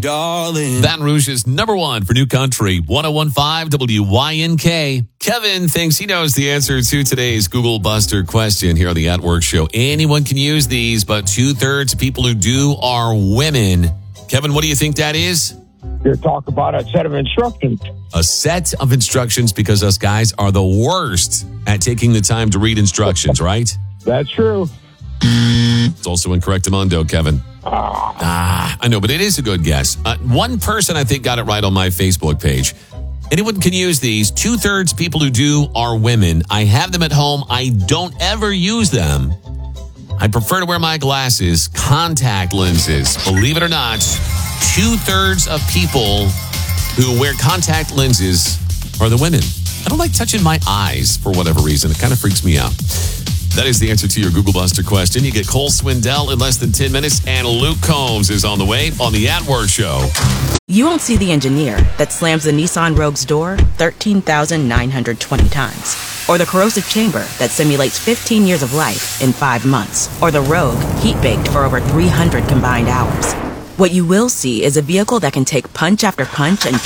darling. Baton Rouge is number one for new country, 101.5 WYNK. Kevin thinks he knows the answer to today's Google Buster question here on the At Work Show. Anyone can use these, but 2/3 of people who do are women. Kevin, what do you think that is? You're talking about a set of instructions. A set of instructions, because us guys are the worst at taking the time to read instructions, right? That's true. It's also incorrect, Amundo, Kevin. I know, but it is a good guess. One person, I think, got it right on my Facebook page. Anyone can use these. 2/3 people who do are women. I have them at home. I don't ever use them. I prefer to wear my glasses, contact lenses. Believe it or not, 2/3 of people who wear contact lenses are the women. I don't like touching my eyes for whatever reason. It kind of freaks me out. That is the answer to your Google Buster question. You get Cole Swindell in less than 10 minutes, and Luke Combs is on the way on the At Work Show. You won't see the engineer that slams the Nissan Rogue's door 13,920 times. Or the corrosive chamber that simulates 15 years of life in 5 months. Or the Rogue heat-baked for over 300 combined hours. What you will see is a vehicle that can take punch after punch and